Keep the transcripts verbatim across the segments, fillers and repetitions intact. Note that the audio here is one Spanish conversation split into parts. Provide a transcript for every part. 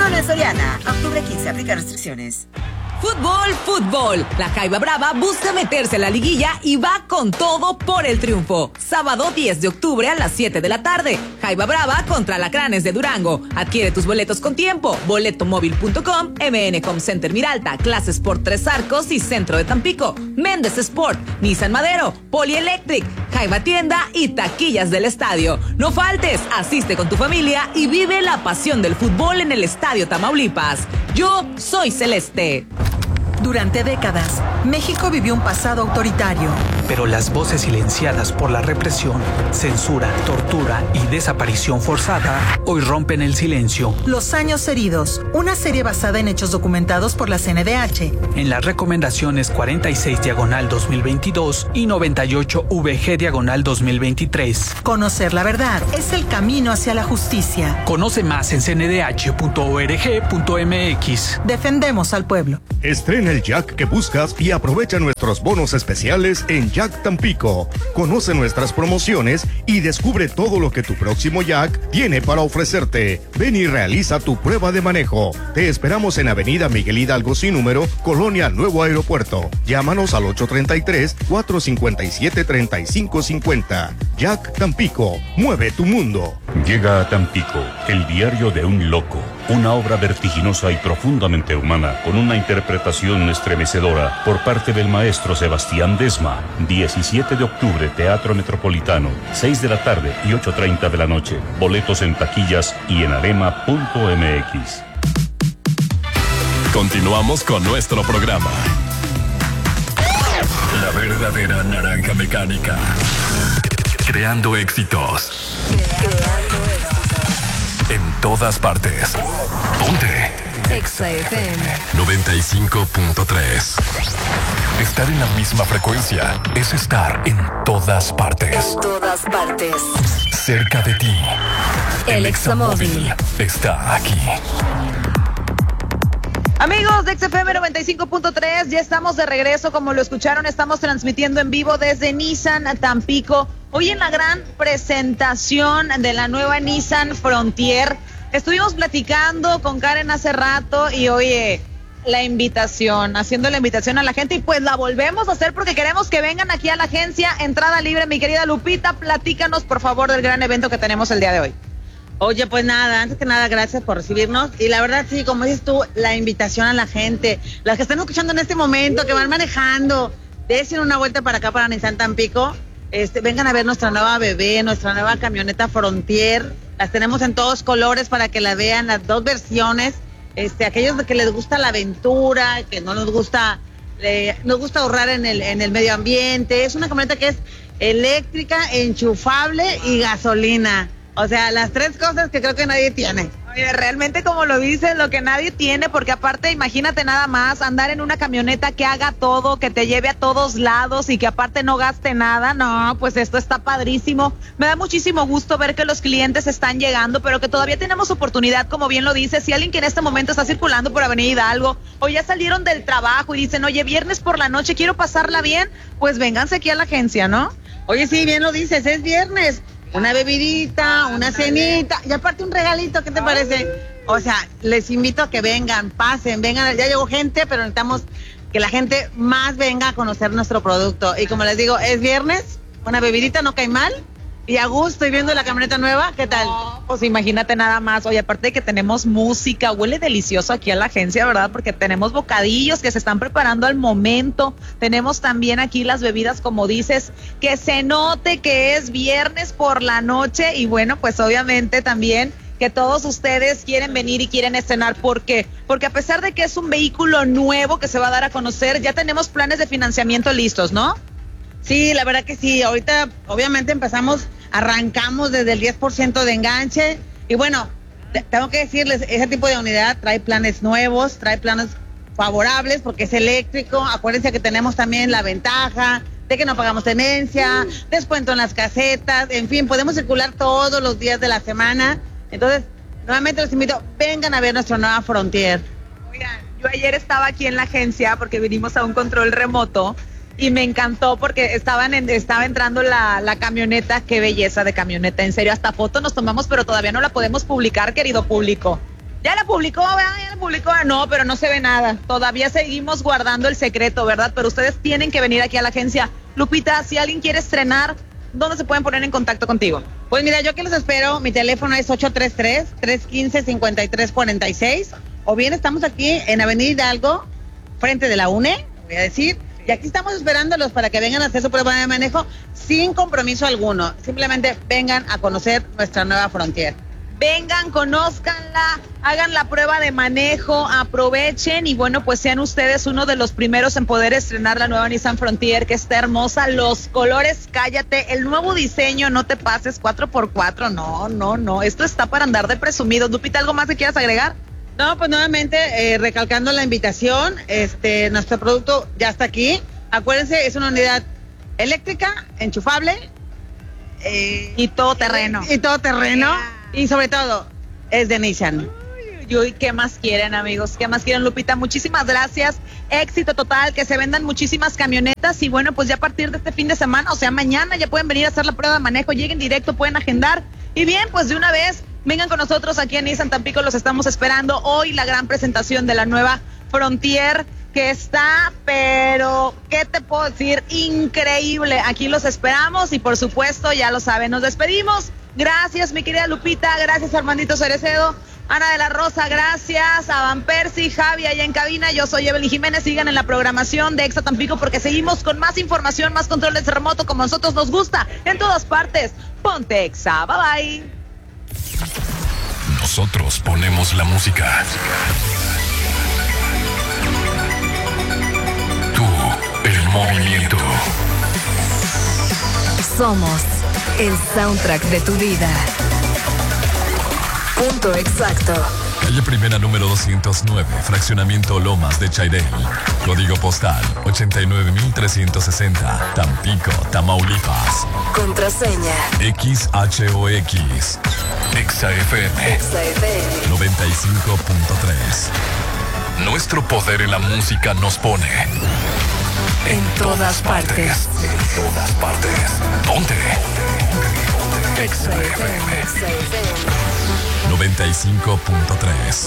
Solo en Soriana. Octubre quince, aplica restricciones. Fútbol, fútbol. La Jaiba Brava busca meterse a la liguilla y va con todo por el triunfo. Sábado diez de octubre a las siete de la tarde. Jaiba Brava contra Alacranes de Durango. Adquiere tus boletos con tiempo. boletomóvil punto com, M N Home Center Miralta, Clase Sport Tres Arcos y Centro de Tampico. Méndez Sport, Nissan Madero, Polielectric, Jaiba Tienda y taquillas del estadio. No faltes, asiste con tu familia y vive la pasión del fútbol en el Estadio Tamaulipas. Yo soy Celeste. Durante décadas, México vivió un pasado autoritario. Pero las voces silenciadas por la represión, censura, tortura y desaparición forzada hoy rompen el silencio. Los años heridos, una serie basada en hechos documentados por la C N D H. En las recomendaciones cuarenta y seis diagonal dos mil veintidós y noventa y ocho V G diagonal dos mil veintitrés. Conocer la verdad es el camino hacia la justicia. Conoce más en c n d h punto org punto m x. Defendemos al pueblo. Estrena el Jack que buscas y aprovecha nuestros bonos especiales en Jack Tampico. Conoce nuestras promociones y descubre todo lo que tu próximo Jack tiene para ofrecerte. Ven y realiza tu prueba de manejo. Te esperamos en Avenida Miguel Hidalgo sin número, Colonia Nuevo Aeropuerto. Llámanos al ocho tres tres, cuatro cinco siete, tres cinco cinco cero. Jack Tampico, mueve tu mundo. Llega a Tampico, el diario de un loco. Una obra vertiginosa y profundamente humana, con una interpretación estremecedora por parte del maestro Sebastián Desma. diecisiete de octubre, Teatro Metropolitano, seis de la tarde y ocho treinta de la noche. Boletos en taquillas y en arema punto m x. Continuamos con nuestro programa. La verdadera naranja mecánica. Creando éxitos. Creando éxitos. En todas partes. Ponte. Exa F M noventa y cinco punto tres. Estar en la misma frecuencia es estar en todas partes. En todas partes. Cerca de ti. El Examóvil está aquí. Amigos de X F M noventa y cinco punto tres, ya estamos de regreso. Como lo escucharon, estamos transmitiendo en vivo desde Nissan Tampico. Hoy en la gran presentación de la nueva Nissan Frontier. Estuvimos platicando con Karen hace rato y oye, la invitación, haciendo la invitación a la gente y pues la volvemos a hacer porque queremos que vengan aquí a la agencia. Entrada libre, mi querida Lupita, platícanos por favor del gran evento que tenemos el día de hoy. Oye, pues nada, antes que nada, gracias por recibirnos. Y la verdad, sí, como dices tú, la invitación a la gente, las que están escuchando en este momento, que van manejando, desen una vuelta para acá, para Nissan Tampico. Este, vengan a ver nuestra nueva bebé, nuestra nueva camioneta Frontier. Las tenemos en todos colores para que la vean, las dos versiones. Este, aquellos que les gusta la aventura, que no nos gusta, eh, nos gusta ahorrar en el, en el medio ambiente. Es una camioneta que es eléctrica, enchufable y gasolina. O sea, las tres cosas que creo que nadie tiene. Oye, realmente como lo dices, lo que nadie tiene, porque aparte imagínate nada más andar en una camioneta que haga todo, que te lleve a todos lados y que aparte no gaste nada. No, pues esto está padrísimo. Me da muchísimo gusto ver que los clientes están llegando, pero que todavía tenemos oportunidad, como bien lo dices. Si alguien que en este momento está circulando por Avenida Hidalgo o ya salieron del trabajo y dicen, oye, viernes por la noche quiero pasarla bien, pues vénganse aquí a la agencia, ¿no? Oye, sí, bien lo dices, es viernes. Una bebidita, una cenita y aparte un regalito, ¿qué te parece? O sea, les invito a que vengan, pasen, vengan, ya llegó gente, pero necesitamos que la gente más venga a conocer nuestro producto. Y como les digo, es viernes, una bebidita no cae mal y a gusto y viendo la camioneta nueva, ¿qué tal? No, pues imagínate nada más. Oye, aparte de que tenemos música, huele delicioso aquí a la agencia, ¿verdad? Porque tenemos bocadillos que se están preparando al momento. Tenemos también aquí las bebidas, como dices, que se note que es viernes por la noche. Y bueno, pues obviamente también que todos ustedes quieren venir y quieren estrenar. ¿Por qué? Porque a pesar de que es un vehículo nuevo que se va a dar a conocer, ya tenemos planes de financiamiento listos, ¿no? Sí, la verdad que sí. Ahorita, obviamente, empezamos, arrancamos desde el diez por ciento de enganche. Y bueno, tengo que decirles, ese tipo de unidad trae planes nuevos, trae planes favorables porque es eléctrico. Acuérdense que tenemos también la ventaja de que no pagamos tenencia, descuento en las casetas, en fin, podemos circular todos los días de la semana. Entonces, nuevamente los invito, vengan a ver nuestra nueva Frontier. Oigan, yo ayer estaba aquí en la agencia porque vinimos a un control remoto. Y me encantó porque estaban en, estaba entrando la, la camioneta. Qué belleza de camioneta, en serio, hasta foto nos tomamos, pero todavía no la podemos publicar, querido público. Ya la publicó, ¿verdad? Ya la publicó. No, pero no se ve nada. Todavía seguimos guardando el secreto, ¿verdad? Pero ustedes tienen que venir aquí a la agencia. Lupita, si alguien quiere estrenar, ¿dónde se pueden poner en contacto contigo? Pues mira, yo aquí los espero. Mi teléfono es ocho tres tres, tres uno cinco, cinco tres cuatro seis. O bien estamos aquí en Avenida Hidalgo, frente de la UNE, voy a decir. Y aquí estamos esperándolos para que vengan a hacer su prueba de manejo sin compromiso alguno. Simplemente vengan a conocer nuestra nueva Frontier. Vengan, conózcanla, hagan la prueba de manejo, aprovechen y bueno, pues sean ustedes uno de los primeros en poder estrenar la nueva Nissan Frontier, que está hermosa, los colores, cállate, el nuevo diseño, no te pases, cuatro por cuatro, no, no, no, esto está para andar de presumidos. Lupita, ¿algo más que quieras agregar? No, pues nuevamente, eh, recalcando la invitación, este, nuestro producto ya está aquí. Acuérdense, es una unidad eléctrica, enchufable. Eh, y todo terreno. Y, y todo terreno. Yeah. Y sobre todo, es de Nissan. Uy, uy, ¿qué más quieren, amigos? ¿Qué más quieren, Lupita? Muchísimas gracias. Éxito total, que se vendan muchísimas camionetas. Y bueno, pues ya a partir de este fin de semana, o sea, mañana ya pueden venir a hacer la prueba de manejo. Lleguen directo, pueden agendar. Y bien, pues de una vez, vengan con nosotros aquí en Nissan Tampico. Los estamos esperando. Hoy la gran presentación de la nueva Frontier, que está, pero, ¿qué te puedo decir? Increíble. Aquí los esperamos y por supuesto, ya lo saben, nos despedimos. Gracias, mi querida Lupita, gracias, Armandito Cerecedo, Ana de la Rosa, gracias, a Van Percy, Javi allá en cabina, yo soy Evelyn Jiménez, sigan en la programación de Exa Tampico porque seguimos con más información, más controles remoto como a nosotros nos gusta, en todas partes. Ponte Exa, bye bye. Nosotros ponemos la música. Tú, el movimiento. Somos el soundtrack de tu vida. Punto exacto. Calle Primera número doscientos nueve, Fraccionamiento Lomas de Chairel. Código postal ochenta y nueve mil trescientos sesenta, Tampico, Tamaulipas. Contraseña X H O X. Exa F M. Exa F M noventa y cinco punto tres. Nuestro poder en la música nos pone en todas partes. En todas partes. ¿Dónde? Exa F M noventa y cinco punto tres.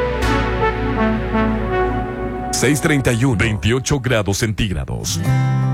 seiscientos treinta y uno, veintiocho grados centígrados.